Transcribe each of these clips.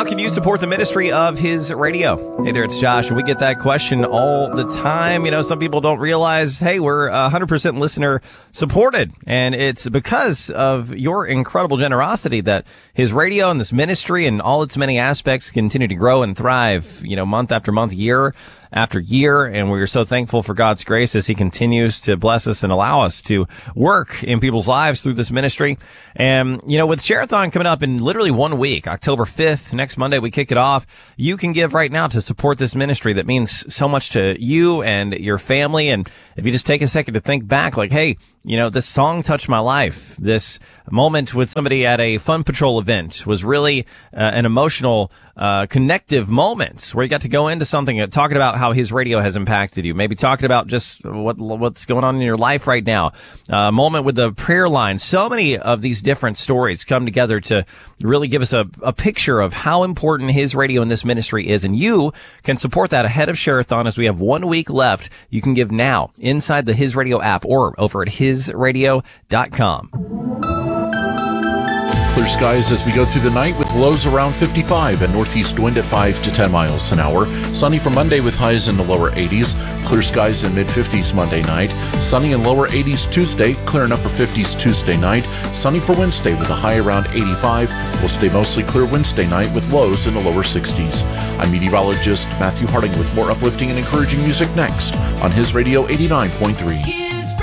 can you support the ministry of His Radio? Hey there, it's Josh, and we get that question all the time. You know, some people don't realize, hey, we're 100% listener supported, and it's because of your incredible generosity that His Radio and this ministry and all its many aspects continue to grow and thrive, you know, month after month, year after year, and we're so thankful for God's grace as He continues to bless us and allow us to work in people's lives through this ministry. And, you know, with Share-a-thon coming up in literally 1 week, October 5th, next Monday, we kick it off. You can give right now to support this ministry that means so much to you and your family. And if you just take a second to think back, like, hey, you know, this song touched my life. This moment with somebody at a Fun Patrol event was really an emotional, connective moment where you got to go into something talking about how His Radio has impacted you. Maybe talking about just what's going on in your life right now. A moment with the prayer line. So many of these different stories come together to really give us a picture of how important His Radio and this ministry is. And you can support that ahead of Share-a-thon as we have 1 week left. You can give now inside the His Radio app or over at hisradio.com. Clear skies as we go through the night with lows around 55 and northeast wind at 5 to 10 miles an hour. Sunny for Monday with highs in the lower 80s. Clear skies in mid-50s Monday night. Sunny in lower 80s Tuesday. Clear in upper 50s Tuesday night. Sunny for Wednesday with a high around 85. We'll stay mostly clear Wednesday night with lows in the lower 60s. I'm meteorologist Matthew Harding with more uplifting and encouraging music next on His Radio 89.3.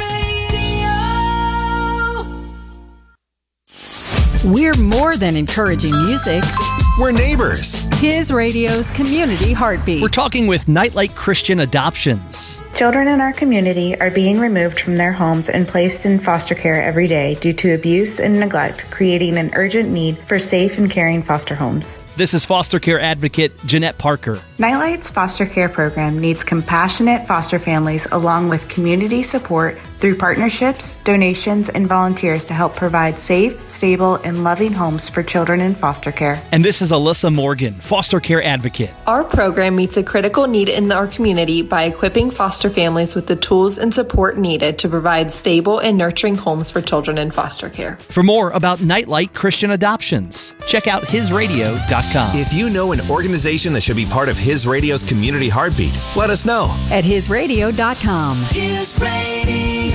We're more than encouraging music. We're neighbors. His Radio's community heartbeat. We're talking with Nightlight Christian Adoptions. Children in our community are being removed from their homes and placed in foster care every day due to abuse and neglect, creating an urgent need for safe and caring foster homes. This is foster care advocate Jeanette Parker. Nightlight's foster care program needs compassionate foster families along with community support through partnerships, donations, and volunteers to help provide safe, stable, and loving homes for children in foster care. And this is Alyssa Morgan, foster care advocate. Our program meets a critical need in our community by equipping foster families with the tools and support needed to provide stable and nurturing homes for children in foster care. For more about Nightlight Christian Adoptions, check out hisradio.com. If you know an organization that should be part of His Radio's community heartbeat, let us know. At hisradio.com. His Radio.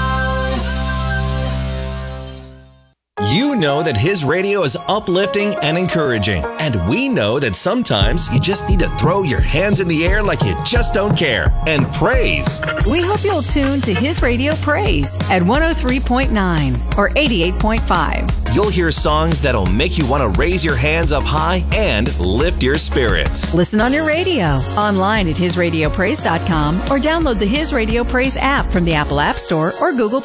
You know that His Radio is uplifting and encouraging. And we know that sometimes you just need to throw your hands in the air like you just don't care and praise. We hope you'll tune to His Radio Praise at 103.9 or 88.5. You'll hear songs that'll make you want to raise your hands up high and lift your spirits. Listen on your radio, online at hisradiopraise.com, or download the His Radio Praise app from the Apple App Store or Google